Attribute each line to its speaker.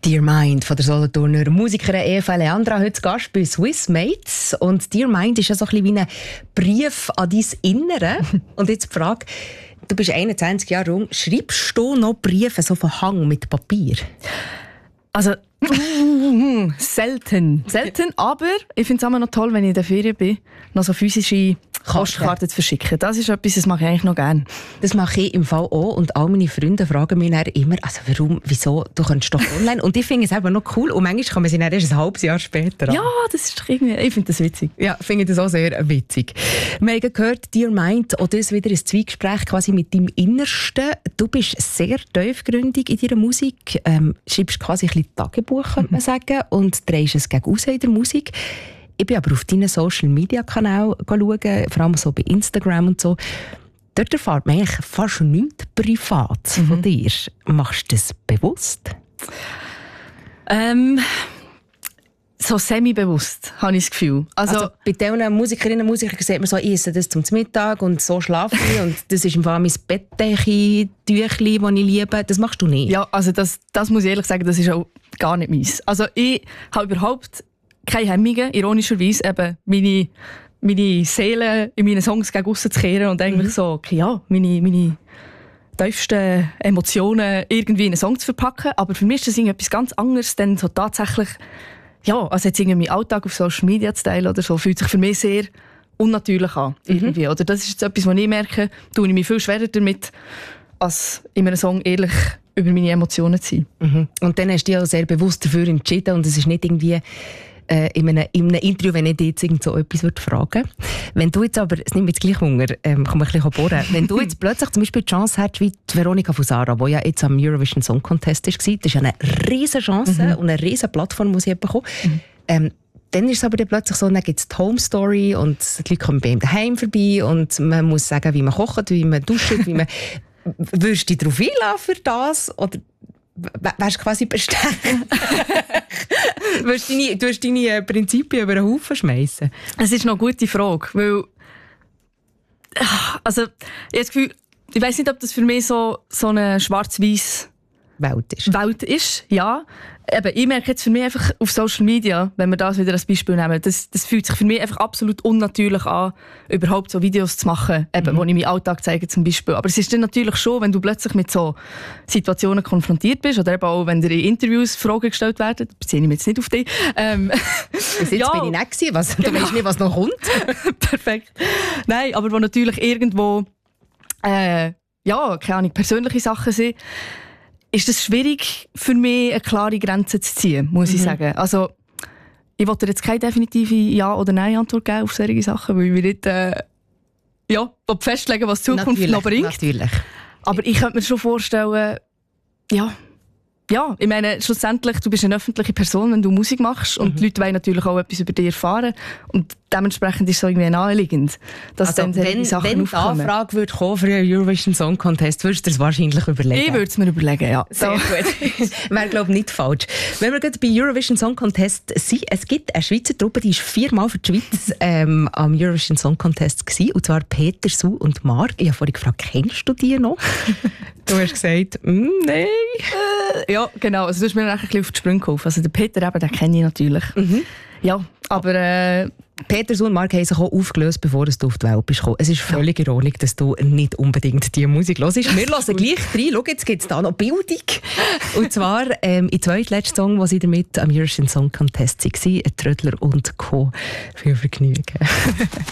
Speaker 1: Dear Mind von der Solothurner Musikerin Eva Leandra, heute zu Gast bei Swiss Mates. Und Dear Mind ist ja so ein bisschen wie ein Brief an dein Innere. Und jetzt die Frage, du bist 21 Jahre jung, schreibst du noch Briefe so von Hang mit Papier?
Speaker 2: Also, selten, aber ich finde es immer noch toll, wenn ich in der Ferien bin, noch so physische Postkarten zu verschicken. Das ist etwas, das mache ich eigentlich noch gerne.
Speaker 1: Das mache ich im Fall auch und all meine Freunde fragen mich dann immer, also warum, wieso, du könntest doch online. Und ich finde es eben noch cool und manchmal kann man sie dann erst ein halbes Jahr später an.
Speaker 2: Ja, das ist irgendwie, ich finde das witzig.
Speaker 1: Ja, finde ich das auch sehr witzig. Wir haben gehört, Dear Mind, auch das wieder ein Zweigespräch quasi mit deinem Innersten. Du bist sehr tiefgründig in deiner Musik, schreibst quasi ein bisschen Tagebuch, könnte man sagen, und drehst es gegen raus in der Musik. Ich bin aber auf deinen Social-Media-Kanal schauen, vor allem so bei Instagram und so. Dort erfahrt man eigentlich fast nichts privat von dir. Machst du das bewusst?
Speaker 2: So semi-bewusst, habe ich das Gefühl.
Speaker 1: Also bei diesen Musikerinnen und Musikern sieht man so, ich esse das zum Mittag und so schlafe ich und das ist im Fall mein Bettdecke, Tüchli, das ich liebe. Das machst du nicht?
Speaker 2: Ja, also das muss ich ehrlich sagen, das ist auch gar nicht meins. Also ich habe überhaupt keine Hemmungen, ironischerweise eben meine Seele in meinen Songs gegen aussen zu kehren und eigentlich so, okay, ja, meine tiefsten Emotionen irgendwie in einen Song zu verpacken. Aber für mich ist das etwas ganz anderes, denn so tatsächlich, ja, also jetzt irgendwie meinen Alltag auf Social Media zu teilen oder so, fühlt sich für mich sehr unnatürlich an. Irgendwie. Oder das ist jetzt etwas, was ich merke, tue ich mich viel schwerer damit, als in einem Song ehrlich über meine Emotionen zu sein.
Speaker 1: Und dann hast du dich auch sehr bewusst dafür entschieden und es ist nicht irgendwie in einem Interview, wenn ich dich jetzt irgend so etwas fragen würde. Wenn du jetzt aber, es nimmt mir jetzt gleich Hunger, kann man ein bisschen bohren. Wenn du jetzt plötzlich zum Beispiel die Chance hättest, wie die Veronika Fusara, die ja jetzt am Eurovision Song Contest war, das ist ja eine riesen Chance und eine riesen Plattform, die sie bekommen. Dann ist es aber dann plötzlich so, dann gibt es die Home Story und die Leute kommen bei ihm daheim vorbei und man muss sagen, wie man kocht, wie man duscht, wie man... Würdest du dich darauf einlassen für das? Oder wärst du quasi bestechen? Du wirst deine Prinzipien über den Haufen schmeißen?
Speaker 2: Es ist noch eine gute Frage, weil also, ich habe das Gefühl, ich weiss nicht, ob das für mich so eine schwarz-weiß Welt ist, ja. Eben, ich merke jetzt für mich einfach auf Social Media, wenn wir das wieder als Beispiel nehmen, das fühlt sich für mich einfach absolut unnatürlich an, überhaupt so Videos zu machen, eben, wo ich meinen Alltag zeige zum Beispiel. Aber es ist dann natürlich schon, wenn du plötzlich mit so Situationen konfrontiert bist oder eben auch, wenn dir in Interviews Fragen gestellt werden, da beziehe ich mich jetzt nicht auf dich.
Speaker 1: Bis jetzt bin ich nicht gewesen, du weißt nicht, was noch kommt.
Speaker 2: Perfekt. Nein, aber wo natürlich irgendwo keine Ahnung, persönliche Sachen sind, ist es schwierig für mich, eine klare Grenze zu ziehen, muss ich sagen. Also, ich wollte dir jetzt keine definitive Ja- oder Nein-Antwort geben auf solche Sachen, weil ich mir nicht festlegen, was die Zukunft noch bringt.
Speaker 1: Natürlich.
Speaker 2: Aber ich könnte mir schon vorstellen, ja, ich meine, schlussendlich, du bist eine öffentliche Person, wenn du Musik machst und die Leute wollen natürlich auch etwas über dich erfahren und dementsprechend ist es so irgendwie naheliegend, dass
Speaker 1: also,
Speaker 2: dann solche Sachen
Speaker 1: wenn die Anfrage würde kommen für einen Eurovision Song Contest, würdest du dir das wahrscheinlich überlegen?
Speaker 2: Ich würde es mir überlegen, ja.
Speaker 1: Sehr gut. Wäre, glaube ich, nicht falsch. Wenn wir gerade bei Eurovision Song Contest sind, es gibt eine Schweizer Truppe, die ist 4-mal für die Schweiz am Eurovision Song Contest gewesen, und zwar Peter, Sue und Marc. Ich habe vorhin gefragt, kennst du die noch? Du hast gesagt, nein.
Speaker 2: Ja, genau. Also du hast mir ein bisschen auf die Sprünge geholfen. Also den Peter eben, den kenne ich natürlich. Ja, aber
Speaker 1: Peter, Sue und Marc haben sich auch aufgelöst, bevor du auf die Welt bist gekommen. Es ist völlig ironisch, dass du nicht unbedingt diese Musik hörst. Wir hören gleich rein. Schau, jetzt gibt es da noch Bildung. Und zwar im zweitletzten Song, wo sie damit am Eurovision Song Contest waren, Trödler und Co. Viel Vergnügen.